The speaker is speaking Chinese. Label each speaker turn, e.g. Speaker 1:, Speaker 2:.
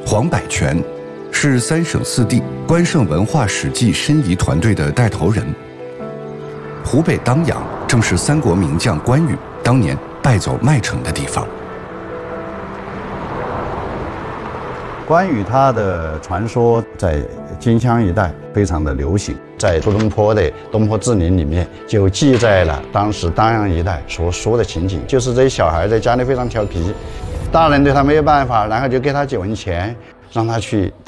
Speaker 1: 黄百全是3省4地关圣文化史迹申遗团队的带头人。湖北当阳正是三国名将关羽当年败走麦城的地方。
Speaker 2: 关羽他的传说在荆襄一带非常的流行，在苏东坡的《东坡志林》里面就记载了当时当阳一带所说的情景，就是这些小孩在家里非常调皮，大人对他没有办法，然后就给他几文钱，让他去